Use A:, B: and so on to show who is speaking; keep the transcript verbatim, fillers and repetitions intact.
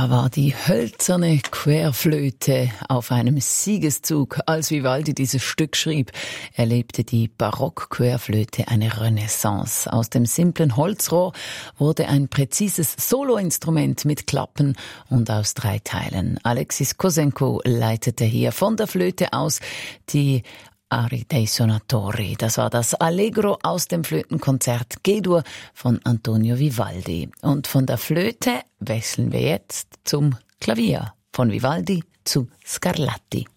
A: Da war die hölzerne Querflöte auf einem Siegeszug, als Vivaldi dieses Stück schrieb. Erlebte die Barock-Querflöte eine Renaissance. Aus dem simplen Holzrohr wurde ein präzises Soloinstrument mit Klappen und aus drei Teilen. Alexis Kosenko leitete hier von der Flöte aus die Ari dei Suonatori. Das war das Allegro aus dem Flötenkonzert G-Dur von Antonio Vivaldi. Und von der Flöte wechseln wir jetzt zum Klavier von Vivaldi zu Scarlatti.